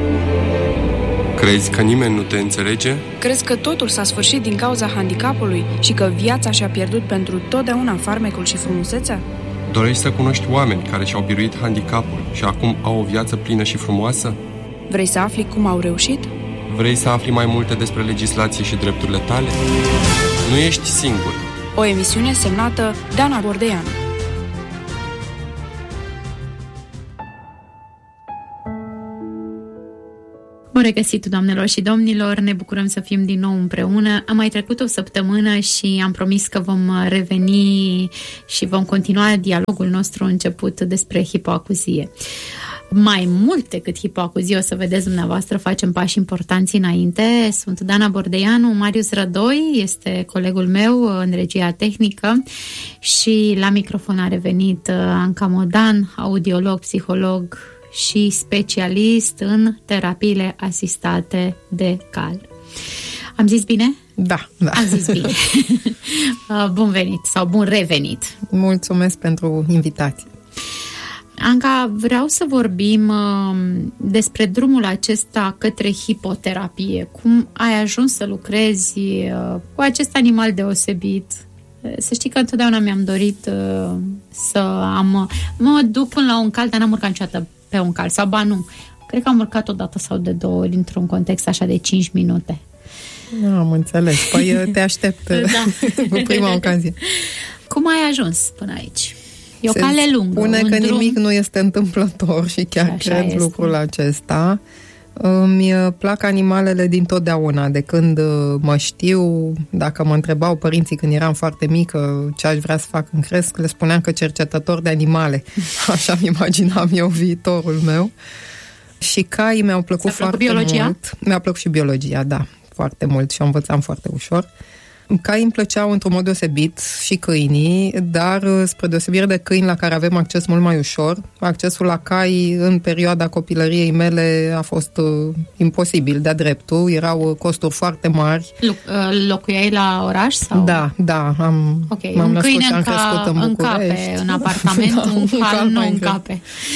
Crezi că nimeni nu te înțelege? Crezi că totul s-a sfârșit din cauza handicapului și că viața și-a pierdut pentru totdeauna farmecul și frumusețea? Dorești să cunoști oameni care și-au biruit handicapul și acum au o viață plină și frumoasă? Vrei să afli cum au reușit? Vrei să afli mai multe despre legislație și drepturile tale? Nu ești singur. O emisiune semnată Dana Bordeanu. Bun regăsit, doamnelor și domnilor, ne bucurăm să fim din nou împreună. Am mai trecut o săptămână și am promis că vom reveni și vom continua dialogul nostru început despre hipoacuzie. Mai mult decât hipoacuzie, o să vedeți dumneavoastră, facem pași importanți înainte. Sunt Dana Bordeanu, Marius Rădoi este colegul meu în regia tehnică și la microfon a revenit Anca Modan, audiolog, psiholog și specialist în terapiile asistate de cal. Am zis bine? Da. Am zis bine. Bun venit sau bun revenit. Mulțumesc pentru invitație. Anca, vreau să vorbim despre drumul acesta către hipoterapie. Cum ai ajuns să lucrezi cu acest animal deosebit? Să știi că întotdeauna mi-am dorit să am... Mă duc până la un cal, dar n-am urcat niciodată pe un cal. Sau ba nu. Cred că am urcat o dată sau de două ori într-un context așa de 5 minute. Am înțeles. Păi te aștept cu prima ocazie. Cum ai ajuns până aici? E o cale lungă. Spune că nimic nu este întâmplător și chiar așa cred este. Lucrul acesta. Îmi plac animalele dintotdeauna, de când mă știu. Dacă mă întrebau părinții când eram foarte mică ce aș vrea să fac când cresc, le spuneam că cercetător de animale. Așa îmi imaginam eu viitorul meu. Și caii mi-au plăcut foarte biologia? Mult. Mi-a plăcut și biologia, da, foarte mult și o învățam foarte ușor. Caii îmi plăceau într-un mod deosebit și câinii, dar spre deosebire de câini la care avem acces mult mai ușor, accesul la cai în perioada copilăriei mele a fost imposibil de-a dreptul, erau costuri foarte mari. Locuiai la oraș? Sau? Da, m-am născut și am crescut în București. Încape în apartament, un cal nu încape.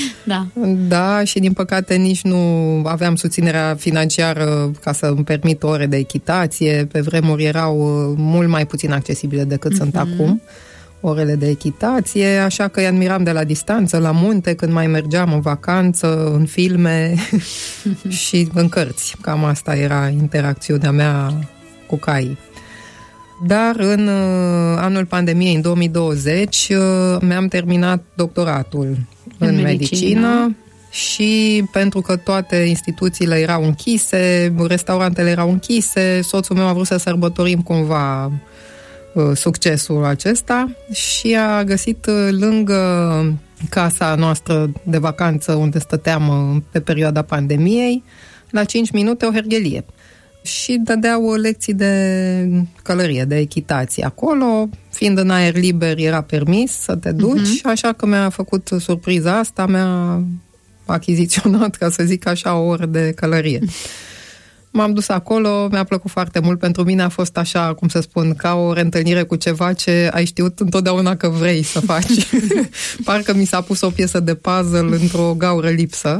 Da, și din păcate nici nu aveam susținerea financiară ca să îmi permit ore de echitație, pe vremuri erau mult mai puțin accesibile decât sunt acum, orele de echitație, așa că îi admiram de la distanță, la munte, când mai mergeam în vacanță, în filme și în cărți. Cam asta era interacțiunea mea cu caii. Dar în anul pandemiei, în 2020, mi-am terminat doctoratul în medicină. Și pentru că toate instituțiile erau închise, restaurantele erau închise, soțul meu a vrut să sărbătorim cumva succesul acesta și a găsit lângă casa noastră de vacanță unde stăteam pe perioada pandemiei, la 5 minute o herghelie. Și dădeau lecții de călărie, de echitație acolo, fiind în aer liber era permis să te duci, așa că mi-a făcut surpriza asta, mi-a achiziționat, ca să zic așa, o oră de călărie. M-am dus acolo, mi-a plăcut foarte mult. Pentru mine a fost așa, cum să spun, ca o reîntâlnire cu ceva ce ai știut întotdeauna că vrei să faci. Parcă mi s-a pus o piesă de puzzle într-o gaură lipsă.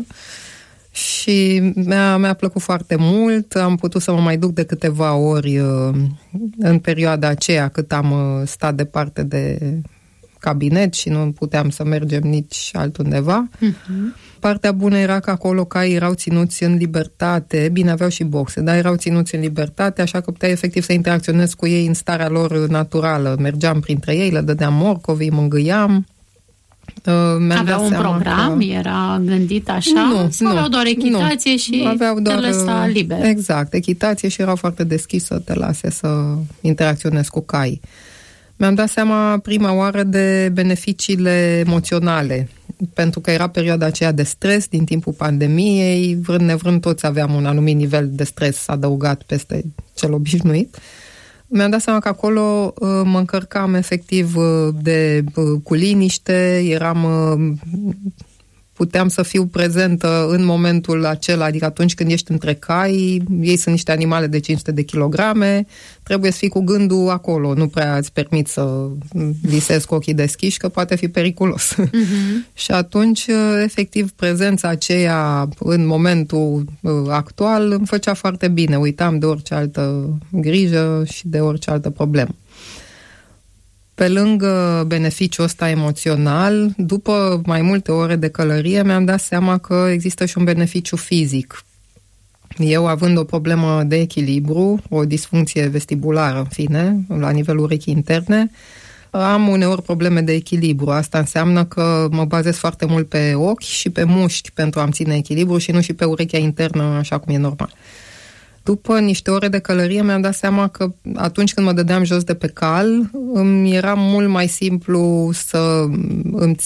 Și mi-a plăcut foarte mult. Am putut să mă mai duc de câteva ori în perioada aceea cât am stat departe de cabinet și nu puteam să mergem nici altundeva. Partea bună era că acolo caii erau ținuți în libertate, bine, aveau și boxe, dar erau ținuți în libertate, așa că puteai efectiv să interacționezi cu ei în starea lor naturală. Mergeam printre ei, le dădeam morcovi, îi mângâiam. Aveau un program? Era gândit așa? Sau aveau doar echitație și aveau doar, te lăsa liber? Exact, echitație și erau foarte deschis să te lase să interacționezi cu caii. Mi-am dat seama prima oară de beneficiile emoționale, pentru că era perioada aceea de stres din timpul pandemiei, vrând nevrând toți aveam un anumit nivel de stres adăugat peste cel obișnuit. Mi-am dat seama că acolo mă încărcam efectiv cu liniște, eram puteam să fiu prezentă în momentul acela, adică atunci când ești între cai, ei sunt niște animale de 500 de kilograme, trebuie să fii cu gândul acolo, nu prea îți permit să visezi cu ochii deschiși, că poate fi periculos. Și atunci, efectiv, prezența aceea în momentul actual îmi făcea foarte bine, uitam de orice altă grijă și de orice altă problemă. Pe lângă beneficiul ăsta emoțional, după mai multe ore de călărie, mi-am dat seama că există și un beneficiu fizic. Eu, având o problemă de echilibru, o disfuncție vestibulară, în fine, la nivelul urechii interne, am uneori probleme de echilibru. Asta înseamnă că mă bazez foarte mult pe ochi și pe mușchi pentru a-mi ține echilibru și nu și pe urechea internă, așa cum e normal. După niște ore de călărie mi-am dat seama că atunci când mă dădeam jos de pe cal, îmi era mult mai simplu să îmi